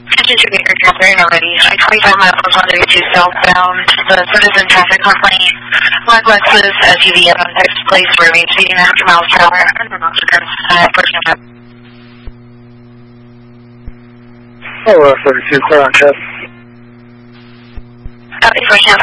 Attention to Baker Transfer already. I-25 miles 132 southbound. The citizen traffic complaint. Black Lexus SUV at an next place where we speeding 100 miles per hour. Portion of Oh, 32, clear on test. Copy, portion